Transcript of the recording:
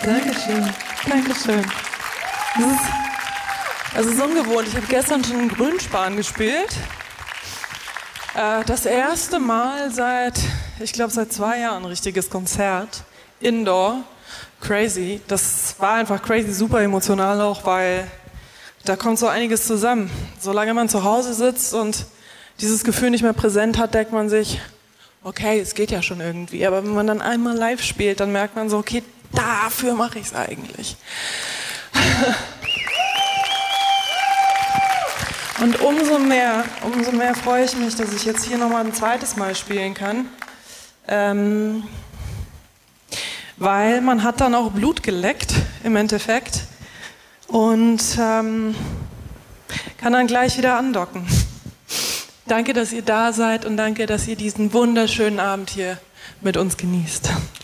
Dankeschön. Dankeschön. Es ist ungewohnt. Ich habe gestern schon einen Grünspan gespielt. Das erste Mal seit 2 Jahren ein richtiges Konzert. Indoor. Crazy. Das war einfach crazy, super emotional auch, weil da kommt so einiges zusammen. Solange man zu Hause sitzt und dieses Gefühl nicht mehr präsent hat, denkt man sich, okay, es geht ja schon irgendwie. Aber wenn man dann einmal live spielt, dann merkt man so, okay, dafür mache ich es eigentlich. Und umso mehr freue ich mich, dass ich jetzt hier nochmal ein zweites Mal spielen kann. Weil man hat dann auch Blut geleckt, im Endeffekt. Und kann dann gleich wieder andocken. Danke, dass ihr da seid und danke, dass ihr diesen wunderschönen Abend hier mit uns genießt.